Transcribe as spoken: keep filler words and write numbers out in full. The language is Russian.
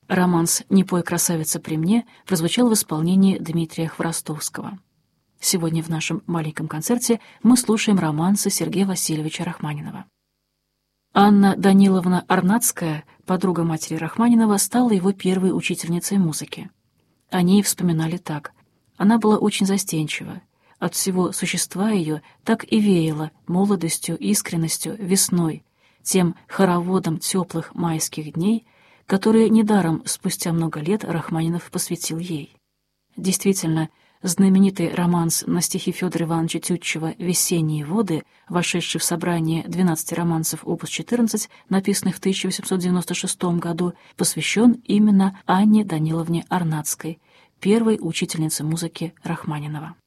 Романс «Не пой, красавица, при мне» прозвучал в исполнении Дмитрия Хворостовского. Сегодня в нашем маленьком концерте мы слушаем романсы Сергея Васильевича Рахманинова. Анна Даниловна Арнацкая, подруга матери Рахманинова, стала его первой учительницей музыки. О ней вспоминали так: она была очень застенчива. От всего существа ее так и веяло молодостью, искренностью, весной, тем хороводом теплых майских дней, которые недаром спустя много лет Рахманинов посвятил ей. Действительно, знаменитый романс на стихи Федора Ивановича Тютчева «Весенние воды», вошедший в собрание двенадцати романсов опус четырнадцать, написанных в тысяча восемьсот девяносто шестом году, посвящен именно Анне Даниловне Арнацкой, первой учительнице музыки Рахманинова.